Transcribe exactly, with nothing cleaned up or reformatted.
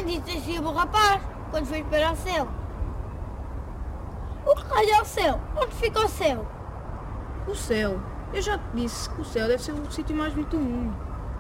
também disse o rapaz, quando foi para o céu. O que raio é o céu? Onde fica o céu? O céu? Eu já te disse que o céu deve ser o sítio mais bonito do mundo.